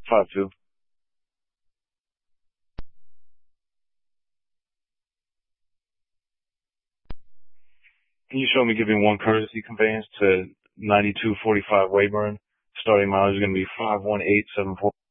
5'2". Can you show me giving one courtesy conveyance to 9245 Wayburn? Starting mileage is going to be 51874.